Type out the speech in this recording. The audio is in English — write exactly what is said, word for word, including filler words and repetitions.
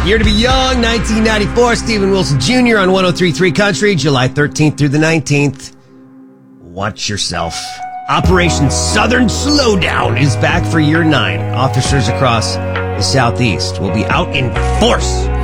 Year to be young, nineteen ninety-four. Stephen Wilson Junior on one oh three point three Country, July thirteenth through the nineteenth. Watch yourself. Operation Southern Slowdown is back for year nine. Officers across the Southeast will be out in force